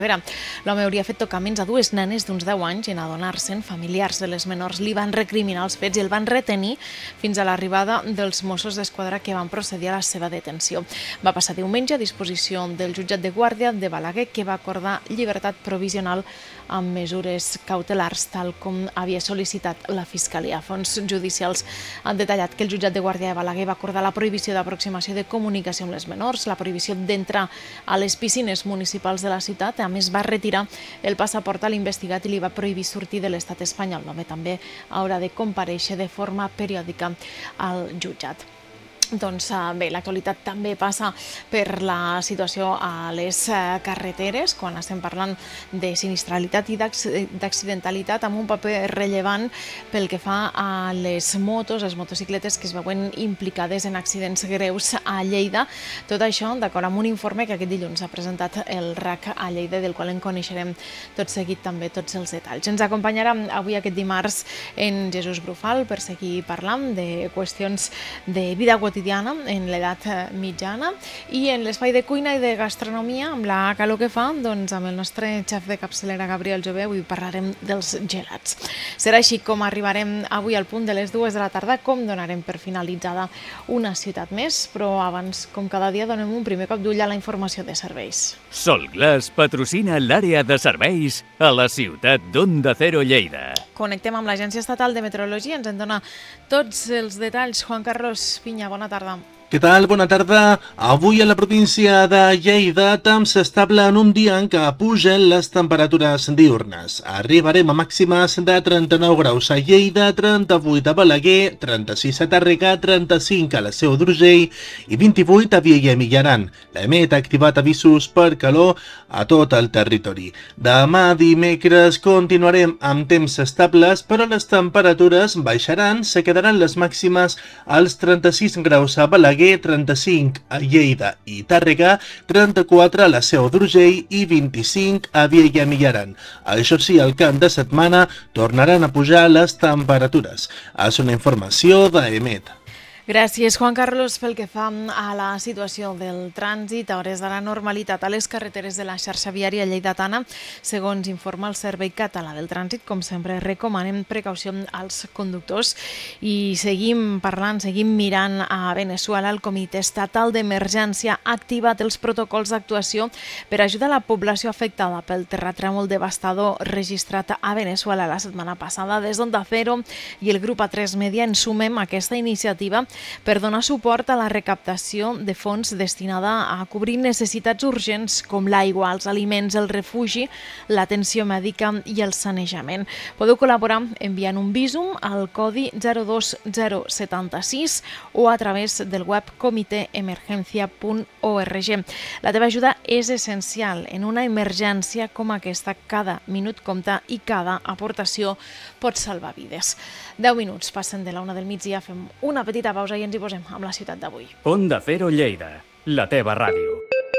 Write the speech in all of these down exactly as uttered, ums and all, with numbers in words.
L'home hauria fet tocaments a dues nenes d'uns deu anys i en adonar-se'n, familiars de les menors li van recriminar els fets i el van retenir fins a l'arribada dels Mossos d'Esquadra que van procedir a la seva detenció. Va passar diumenge a disposició del jutjat de guàrdia de Balaguer, que va acordar llibertat provisional amb mesures cautelars, tal com havia sol·licitat la Fiscalia. Fons judicials han detallat que el jutjat de guàrdia de Balaguer va acordar la prohibició d'aproximació de comunicació amb les menors, la prohibició d'entrar a les piscines municipals de la ciutat. A més, va retirar el passaport a l'investigat i li va prohibir sortir de l'estat espanyol. L'home també haurà de comparèixer de forma periòdica al jutjat. Doncs bé, l'actualitat també passa per la situació a les carreteres, quan estem parlant de sinistralitat i d'accidentalitat, amb un paper rellevant pel que fa a les motos, les motocicletes que es veuen implicades en accidents greus a Lleida. Tot això d'acord amb un informe que aquest dilluns ha presentat el R A C a Lleida, del qual en coneixerem tot seguit també tots els detalls. Ens acompanyarà avui aquest dimarts en Jesús Brufal per seguir parlant de qüestions de vida quotidiana en l'edat mitjana i en l'espai de cuina i de gastronomia, amb la calor que fa, doncs amb el nostre xef de capçalera Gabriel Jové avui parlarem dels gelats. Serà així com arribarem avui al punt de les dues de la tarda, com donarem per finalitzada una ciutat més, però abans, com cada dia, donem un primer cop d'ull a la informació de serveis. Solglass patrocina l'àrea de serveis a la ciutat d'Onda Cero Lleida. Connectem amb l'Agència Estatal de Meteorologia, ens en dona tots els detalls. Juan Carlos Piña, bona tarda. Què tal? Bona tarda. Avui a la província de Lleida, temps estable en un dia en què pugen les temperatures diurnes. Arribarem a màximes de trenta-nou graus a Lleida, trenta-vuit a Balaguer, trenta-sis a Tàrrega, trenta-cinc a la Seu d'Urgell i vint-i-vuit a Vielha i Mijaran. L'EMET ha activat avisos per calor a tot el territori. Demà dimecres continuarem amb temps estables, però les temperatures baixaran, se quedaran les màximes als trenta-sis graus a Balaguer, trenta-cinc a Lleida i Tàrrega, trenta-quatre a la Seu d'Urgell i vint-i-cinc a Vielha i Mijaran. Això sí, al cap de setmana tornaran a pujar les temperatures. És una informació d'EMET. Gràcies, Juan Carlos. Pel que fa a la situació del trànsit, a hores de la normalitat a les carreteres de la xarxa viària lleidatana, segons informa el Servei Català del Trànsit, com sempre recomanem precaució als conductors. I seguim parlant, seguim mirant a Veneçuela. El Comitè Estatal d'Emergència ha activat els protocols d'actuació per ajudar la població afectada pel terratrèmol devastador registrat a Veneçuela la setmana passada. Des d'Onda Cero i el grup A tres Media ensumem aquesta iniciativa per donar suport a la recaptació de fons destinada a cobrir necessitats urgents com l'aigua, els aliments, el refugi, l'atenció mèdica i el sanejament. Podeu col·laborar enviant un bísum al codi zero dos zero set sis o a través del web comité emergencia punt org. La teva ajuda és essencial en una emergència com aquesta. Cada minut compta i cada aportació pot salvar vides. deu minuts passen de la una del migdia, fem una petita pausa i ens hi posem amb la ciutat d'avui. Onda Cero Lleida, la teva ràdio.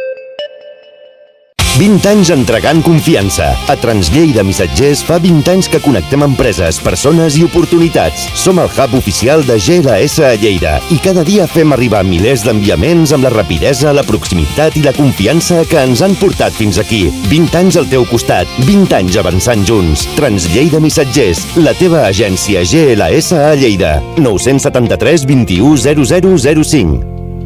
vint anys entregant confiança. A Translleida Missatgers fa vint anys que connectem empreses, persones i oportunitats. Som el hub oficial de G L S a Lleida i cada dia fem arribar milers d'enviaments amb la rapidesa, la proximitat i la confiança que ens han portat fins aquí. vint anys al teu costat, vint anys avançant junts. Translleida Missatgers, la teva agència G L S a Lleida. nou set tres, vint u, zero zero zero cinc.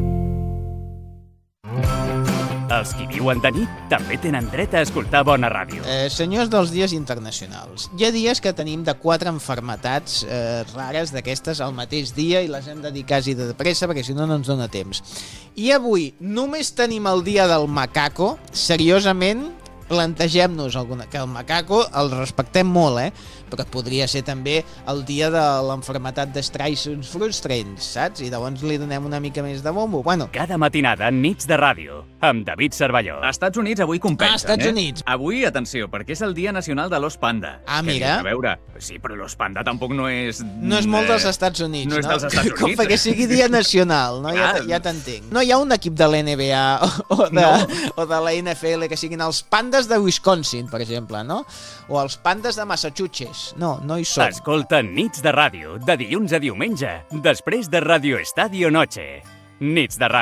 Els qui viuen de nit també tenen dret a escoltar bona ràdio. Eh, senyors dels dies internacionals, hi ha dies que tenim de quatre enfermetats eh, rares d'aquestes al mateix dia i les hem de dir quasi de pressa perquè si no no ens dona temps. I avui només tenim el dia del macaco. Seriosament, plantegem-nos alguna, que el macaco el respectem molt, eh? però podria ser també el dia de l'enfermetat d'Streisons frustrants, saps? I llavors li donem una mica més de bombo. Bueno. Cada matinada, nits de ràdio, amb David Cervelló. A Estats Units avui compensen, ah, Estats eh? Units. Avui, atenció, perquè és el dia nacional de l'os panda. Ah, que mira. A veure, sí, però l'os panda tampoc no és... No és molt dels Estats Units, no? No és dels Estats Units. Com perquè sigui dia nacional, no? Ja, ja t'entenc. No hi ha un equip de l'N B A o, o, de, no. o de la N F L que siguin els pandes de Wisconsin, per exemple, no? O els pandes de Massachusetts. No, no hi són. Escolta Nits de Ràdio, de dilluns a diumenge, després de Radio Estadio Noche. Nits de Ràdio, amb David Cervelló.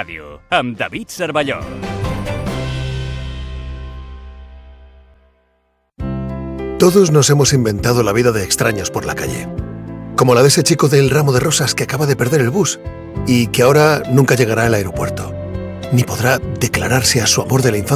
Todos nos hemos inventado la vida de extraños por la calle. Como la de ese chico del ramo de rosas que acaba de perder el bus y que ahora nunca llegará al aeropuerto, ni podrá declararse a su amor de la infancia